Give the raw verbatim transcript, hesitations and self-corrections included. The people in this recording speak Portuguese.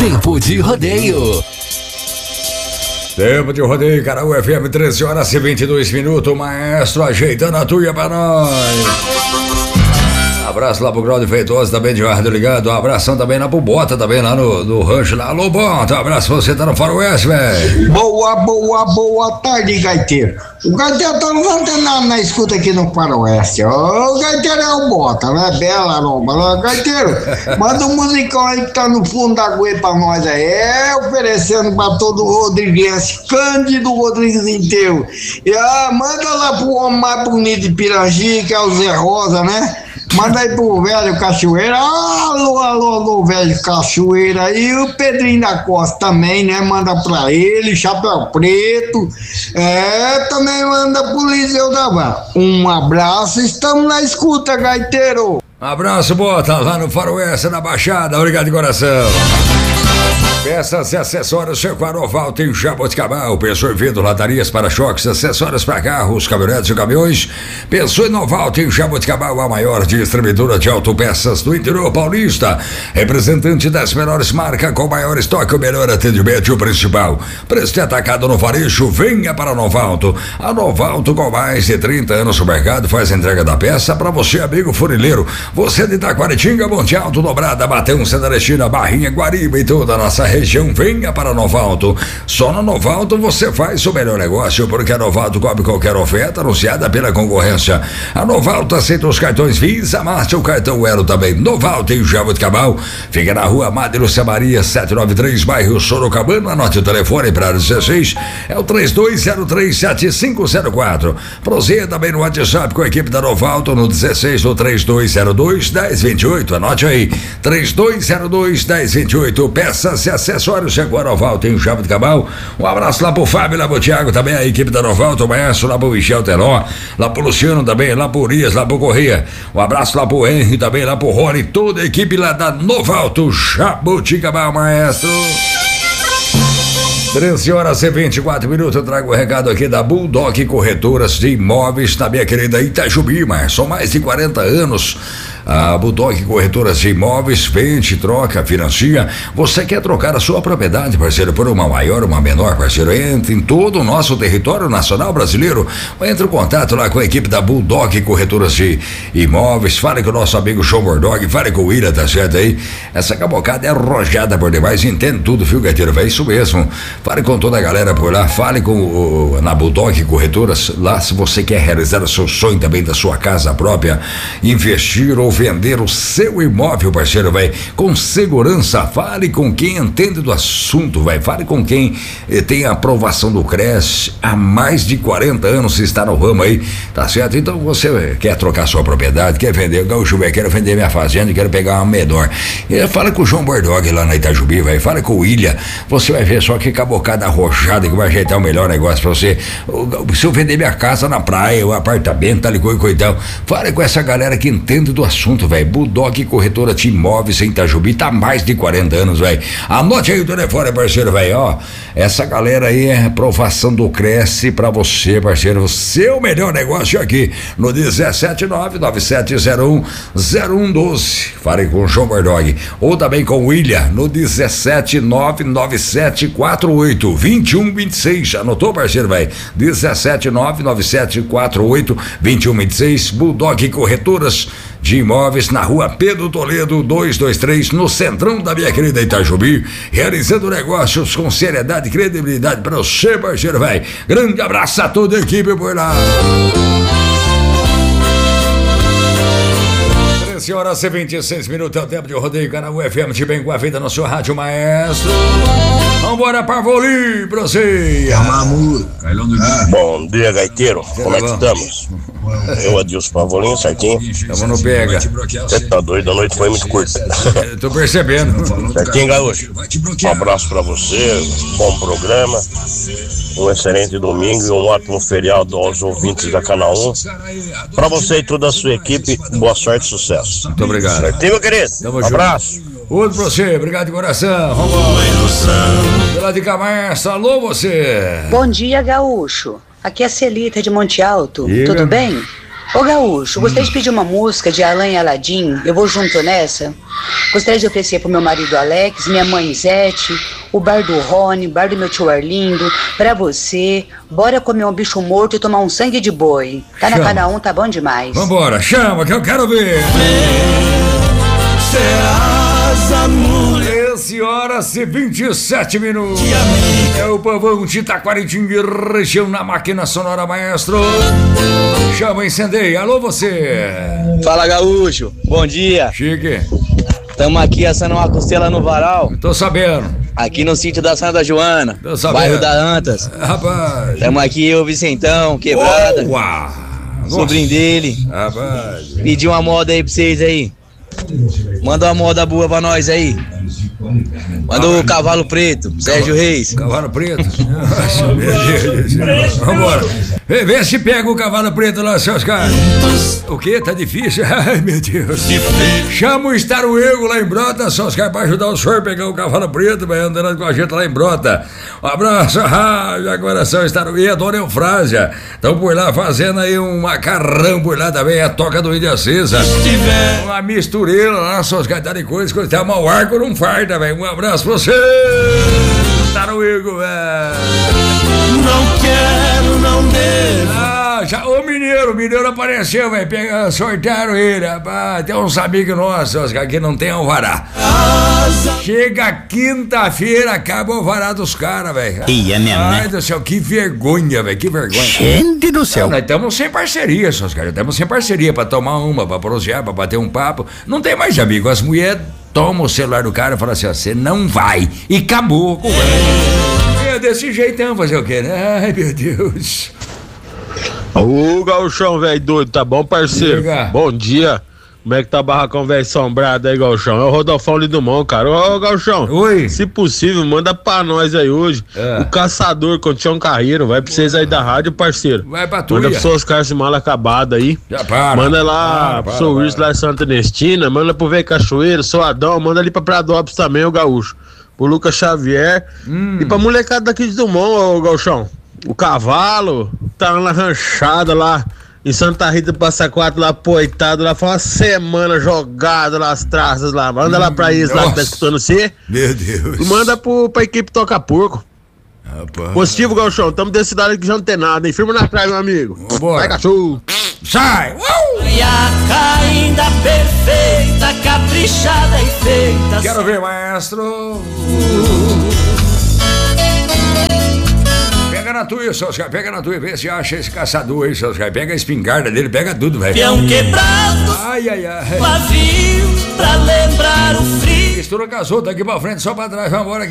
Tempo de rodeio. Tempo de rodeio, Caraú F M, treze horas e vinte e dois minutos. Maestro ajeitando a tuia pra nós. Abraço lá pro Claudio Feitoso, também de Rádio Ligado. Um abração também lá pro Bota, também lá no, no rancho lá. Alô, Bota, um abraço pra você, tá no Faroeste, velho. Boa, boa, boa tarde, gaiteiro. O gaiteiro tá não antenado na escuta aqui no Faroeste. O gaiteiro é o Bota, né? Bela aroma. Gaiteiro, manda um musicão aí que tá no fundo da agulha pra nós aí. É, oferecendo pra todo o Rodriguense, Cândido Rodrigues inteiro. E ah, manda lá pro homem mais bonito de Pirangi, que é o Zé Rosa, né? Manda aí pro velho Cachoeira. Alô, alô, alô, velho Cachoeira. E o Pedrinho da Costa também, né? Manda pra ele, Chapéu Preto. É, também manda pro Liseu da Van. Um abraço, estamos na escuta, gaiteiro. Um abraço, Bota, lá no Faroeste, na Baixada. Obrigado de coração. Peças e acessórios Sequanoval tem Jaboticabal. Pensou em vendo ladarias, para-choques, acessórios para carros, caminhonetes e caminhões? Pensou em Noval, tem Jaboticabal, a maior distribuidora de autopeças do interior paulista. Representante das melhores marcas, com maior estoque, o melhor atendimento e o principal. Preço atacado no varejo, venha para a Novalto. A Novalto, com mais de trinta anos no mercado, faz a entrega da peça para você, amigo funileiro. Você de Itaquaritinga, Monte Alto, Dobrada, Matão, Santa Cristina, Barrinha, Guariba e toda a nossa região, venha para a Novalto. Só na Novalto você faz o melhor negócio, porque a Novalto cobre qualquer oferta anunciada pela concorrência. A Novalto aceita os cartões Visa, Master, o cartão Elo também. Novalto em Jaboticabal, fica na rua Madre Lúcia Maria, setecentos e noventa e três, bairro Sorocabana. Anote o telefone para dezesseis, é o três dois zero três, sete cinco zero quatro. Proseia também no WhatsApp com a equipe da Novalto no dezesseis, no três dois zero dois, um zero dois oito. Anote aí, três dois zero dois, um zero dois oito. Peças e acessórios chegou a Novalto em Jaboticabal. Um abraço lá pro Fábio, lá pro Thiago, também a equipe da Novalto, o Maestro, lá pro Michel Teló, lá pro Luciano também, lá pro Urias, lá pro Correia. Um abraço lá pro Henry também, lá pro Rony, toda a equipe lá da Novalto Jaboticabal, Maestro. treze horas e vinte e quatro minutos, eu trago o recado aqui da Bulldog Corretoras de Imóveis, na minha querida Itajubi, mas são mais de quarenta anos. A Bulldog Corretoras de Imóveis vende, troca, financia. Você quer trocar a sua propriedade, parceiro, por uma maior, uma menor, parceiro? Entre em todo o nosso território nacional brasileiro. Entre em contato lá com a equipe da Bulldog Corretoras de Imóveis. Fale com o nosso amigo Show Mordog, fale com o Ira, tá certo aí? Essa cabocada é arrojada por demais, entende tudo, viu, gaiteiro? É isso mesmo. Fale com toda a galera por lá, fale com o, na Bulldog Corretoras, lá se você quer realizar o seu sonho também da sua casa própria, investir ou vender o seu imóvel, parceiro, vai, com segurança. Fale com quem entende do assunto, vai, fale com quem eh, tem a aprovação do CRES há mais de quarenta anos, está no ramo aí, tá certo? Então você quer trocar sua propriedade, quer vender, Gaúcho, eu quero vender minha fazenda, quero pegar uma menor. E fala com o João Bordog lá na Itajubi, vai, fala com o Ilha, você vai ver só que cabocada arrojada que vai ajeitar o melhor negócio pra você. Se eu vender minha casa na praia, o apartamento, tal e coisa e tal, fale com essa galera que entende do assunto, velho. Bulldog Corretora de Imóveis em Itajubi, tá há mais de quarenta anos, velho. Anote aí o telefone, parceiro, velho, ó. Essa galera aí é aprovação do Cresce pra você, parceiro. O seu melhor negócio aqui no dezessete nove nove sete zero um zero um doze. Fale com o João Bordog. Ou também com o William no dezessete nove nove sete quatro oito dois um dois seis. Anotou, parceiro, velho? dezessete nove nove sete quatro oito dois um dois seis. Bulldog Corretoras de Imóveis na rua Pedro Toledo duzentos e vinte e três, no centrão da minha querida Itajubi, realizando negócios com seriedade e credibilidade para você, parceiro, velho. Grande abraço a toda a equipe por lá. treze horas e vinte e seis minutos, é o tempo de rodeio, canal F M de bem com a vida no seu rádio, Maestro. Vambora, Parvolim, pra você. Bom dia, gaiteiro. Como é que estamos? Eu, Adilson Parvolim, certinho? Tamo no pega. Você tá doido, a noite foi muito curta. Tô percebendo. Certinho, gaúcho? Um abraço pra você, bom programa, um excelente domingo e um ótimo feriado aos ouvintes da Canal um. Pra você e toda a sua equipe, boa sorte e sucesso. Muito obrigado. Certinho, meu querido? Tamo um junto. Abraço. Outro pra você, obrigado de coração. Vamos pela de Camarça, alô você. Bom dia, gaúcho. Aqui é a Celita de Monte Alto. Diga. Tudo bem? Ô Gaúcho, gostaria de pedir uma música de Alan e Aladim, eu vou junto nessa. Gostaria de oferecer pro meu marido Alex, minha mãe Zete, o bar do Rony, bar do meu tio Arlindo, pra você. Bora comer um bicho morto e tomar um sangue de boi. Tá na Canal um, tá bom demais. Vambora, chama que eu quero ver. Serás a mulher. treze horas e vinte e sete minutos. É o povão de Taquaritinga, região na máquina sonora, maestro. Chama, incendeia. Alô, você. Fala, Gaúcho. Bom dia. Chique. Estamos aqui assando uma costela no varal. Tô sabendo. Aqui no sítio da Santa Joana. Tô sabendo. Bairro da Antas. Rapaz. Estamos aqui, eu, Vicentão, Quebrada. Uau. Sobrinho dele. Rapaz. Pedi uma moda aí pra vocês aí. Manda uma moda boa pra nós aí. Manda o Cavalo Preto, Sérgio Reis. Cavalo Preto? Nossa, meu Deus do céu. Vambora. Vê, vê se pega o Cavalo Preto lá, seus caras. O quê? Tá difícil? Ai, meu Deus. Chama o Estaruego lá em Brota, seus caras, pra ajudar o senhor a pegar o Cavalo Preto, vai andando com a gente lá em Brota. Um abraço. Ah, já agora são Estaruego e a Dona Eufrásia. Estão por lá fazendo aí um macarrão por lá também, a toca do Índia Acesa. Uma mistureira lá, seus caras, tá de coisa, coisa, tem mau arco não farta, velho. Um abraço pra você. Estaruego, velho. Não quero, não devo. Ah, já, o mineiro, o mineiro apareceu, velho. Sortearam ele, rapaz. Tem uns amigos nossos que não tem alvará. Chega quinta-feira, acaba o alvará dos caras, velho. Ia mesmo, né? Ai do céu, que vergonha, velho, que vergonha. Gente do céu. Não, nós estamos sem parceria, seus caras. Estamos sem parceria pra tomar uma, pra prosear, pra bater um papo. Não tem mais amigo. As mulheres tomam o celular do cara e falam assim: você não vai. E acabou com o É desse jeitão, fazer o quê, né? Ai, meu Deus. Ô, Gauchão, velho doido, tá bom, parceiro? Chega. Bom dia. Como é que tá o barracão velho assombrado aí, Gauchão? É o Rodolfão ali do Mão, cara. Ô, Gauchão. Oi. Se possível, manda pra nós aí hoje. É. O Caçador, com o Tião Carreiro. Vai pra vocês aí da rádio, parceiro. Vai pra tu. Manda pros seus caras mal acabados aí. Já para. Manda lá Para, pro para, seu para. Wilson lá em Santa Ernestina. Manda pro Velho Cachoeiro, seu Adão. Manda ali pra Pradópolis também, o Gaúcho. Pro Lucas Xavier. Hum. E pra molecada daqui de Dumont, ô Gauchão. O Cavalo tá na ranchada lá em Santa Rita Passa Quatro, lá poitado, lá foi uma semana jogado lá as traças lá. Manda hum, lá pra eles lá que tá escutando você. Meu Deus. E manda pro, pra equipe Toca Porco. Rapaz. Positivo, Gauchão. Tamo desse cidade aqui que já não tem nada, hein? Firma na praia, meu amigo. Vambora. Vai, cachorro. Sai! Uh! E a ainda perfeita, caprichada e feita. Quero ver, maestro. Pega na tua, seus caras, pega na tua, vê se acha esse caçador aí, seus caras. Pega a espingarda dele, pega tudo, velho. Peão quebrado, Ai, ai, ai. pavio, pra lembrar o frio. Mistura com as outras aqui pra frente, só pra trás, vambora.